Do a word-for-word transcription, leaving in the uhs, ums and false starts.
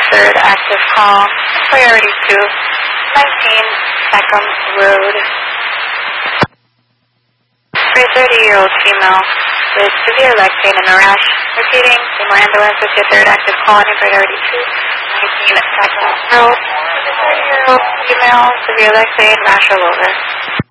third active call, priority two, nineteen Peckham Road. For a thirty-year-old female with severe leg pain and a rash, repeating, Seymour Ambulance with your third active call on your priority two, nineteen Peckham Road. For a thirty-year-old female, severe leg pain, rash all over.